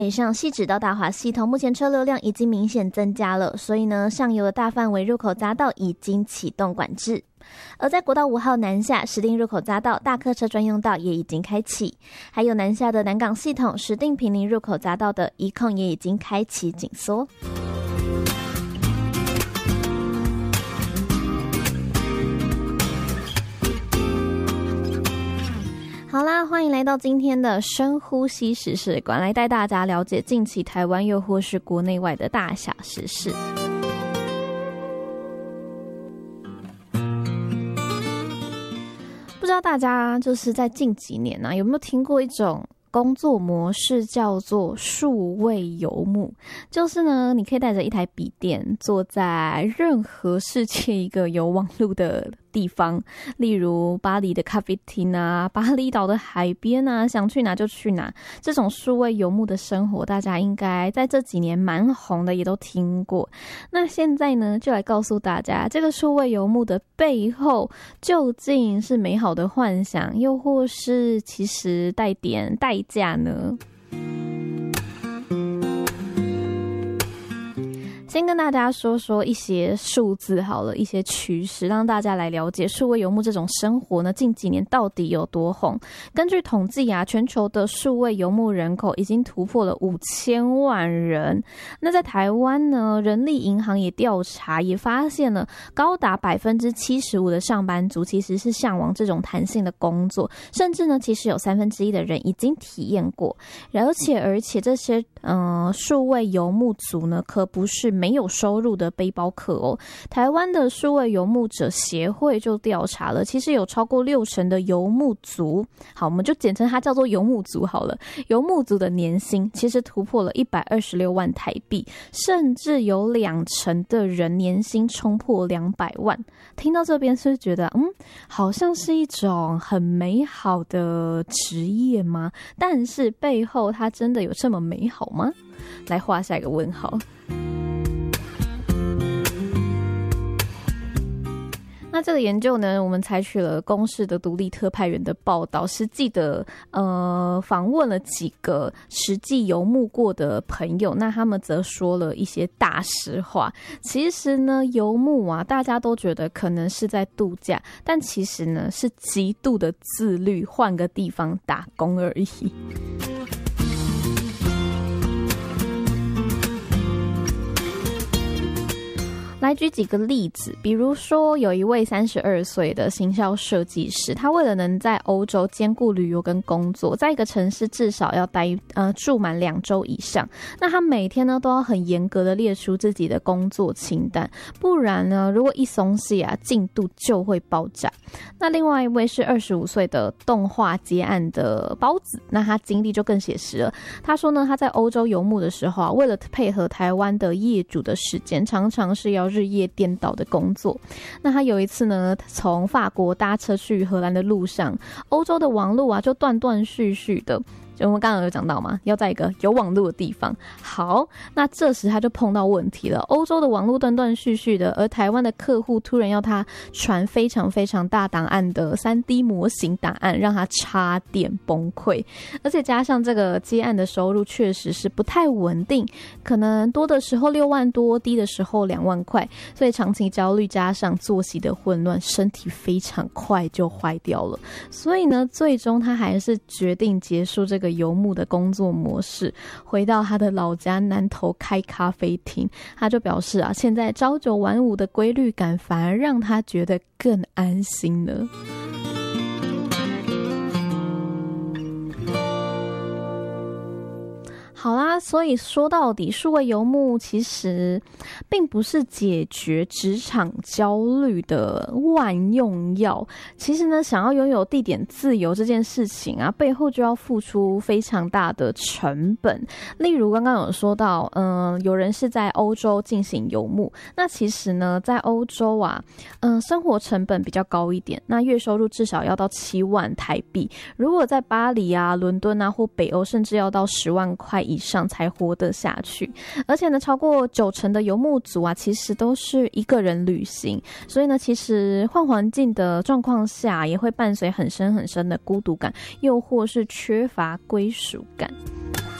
北上汐止到大华系统目前车流量已经明显增加了，所以呢，上游的大范围入口匝道已经启动管制。而在国道5号南下石碇入口匝道大客车专用道也已经开启，还有南下的南港系统石碇坪林入口匝道的一控也已经开启紧缩。好啦，欢迎来到今天的深呼吸时事馆，来带大家了解近期台湾又或是国内外的大小时事。不知道大家就是在近几年有没有听过一种工作模式叫做数位游牧，就是呢，你可以带着一台笔电，坐在任何世界一个有网路的地方，例如巴黎的咖啡厅啊，巴厘岛的海边啊，想去哪就去哪。这种数位游牧的生活，大家应该在这几年蛮红的，也都听过。那现在呢，就来告诉大家，这个数位游牧的背后究竟是美好的幻想，又或是其实带点代价呢？先跟大家说说一些数字好了，一些趋势，让大家来了解数位游牧这种生活呢，近几年到底有多红。根据统计全球的数位游牧人口已经突破了5000万人。那在台湾呢，人力银行也调查，也发现了高达75%的上班族其实是向往这种弹性的工作，甚至呢，其实有1/3的人已经体验过。而且这些数位游牧族呢，可不是没有收入的背包客哦。台湾的数位游牧者协会就调查了，其实有超过60%的游牧族，好，我们就简称它叫做游牧族好了。游牧族的年薪其实突破了126万台币，甚至有20%的人年薪冲破200万。听到这边是不是觉得好像是一种很美好的职业吗？但是背后它真的有这么美好吗？来画下一个问号。那这个研究呢，我们采取了公视的独立特派员的报道，实际的访问了几个实际游牧过的朋友，那他们则说了一些大实话。其实呢，游牧大家都觉得可能是在度假，但其实呢是极度的自律，换个地方打工而已。来举几个例子，比如说有一位32岁的行销设计师，他为了能在欧洲兼顾旅游跟工作，在一个城市至少要住满2周以上。那他每天呢都要很严格的列出自己的工作清单，不然呢如果一松懈进度就会爆炸。那另外一位是25岁的动画接案的包子，那他经历就更写实了。他说呢，他在欧洲游牧的时候为了配合台湾的业主的时间，常常是要日夜颠倒的工作。那他有一次呢，从法国搭车去荷兰的路上，欧洲的网路就断断续续的。我们刚刚有讲到嘛，要在一个有网路的地方。好，那这时他就碰到问题了，欧洲的网路断断续续的，而台湾的客户突然要他传非常非常大档案的 3D 模型档案，让他差点崩溃。而且加上这个接案的收入确实是不太稳定，可能多的时候6万多，低的时候2万块，所以长期焦虑加上作息的混乱，身体非常快就坏掉了。所以呢，最终他还是决定结束这个游牧的工作模式，回到他的老家南投开咖啡厅。他就表示现在朝9晚5的规律感反而让他觉得更安心了。好啦，所以说到底，数位游牧其实并不是解决职场焦虑的万用药。其实呢，想要拥有地点自由这件事情背后就要付出非常大的成本。例如刚刚有说到，有人是在欧洲进行游牧，那其实呢，在欧洲生活成本比较高一点，那月收入至少要到7万台币。如果在巴黎伦敦或北欧，甚至要到10万块以上才活得下去。而且呢，超过90%的游牧族其实都是一个人旅行，所以呢，其实换环境的状况下也会伴随很深很深的孤独感，又或是缺乏归属感。